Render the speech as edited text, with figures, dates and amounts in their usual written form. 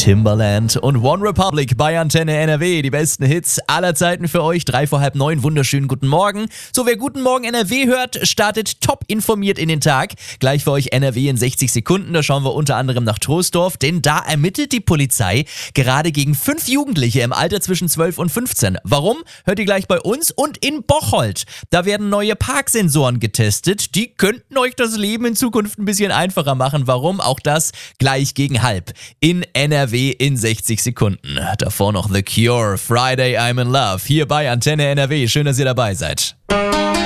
Timbaland und One Republic bei Antenne NRW. Die besten Hits aller Zeiten für euch. 8:45. Wunderschönen guten Morgen. So, wer Guten Morgen NRW hört, startet top informiert in den Tag. Gleich für euch NRW in 60 Sekunden. Da schauen wir unter anderem nach Troisdorf, denn da ermittelt die Polizei gerade gegen 5 Jugendliche im Alter zwischen 12 und 15. Warum? Hört ihr gleich bei uns. Und in Bocholt, da werden neue Parksensoren getestet. Die könnten euch das Leben in Zukunft ein bisschen einfacher machen. Warum? Auch das gleich gegen halb. In NRW in 60 Sekunden. Davor noch The Cure, Friday I'm in Love. Hier bei Antenne NRW. Schön, dass ihr dabei seid.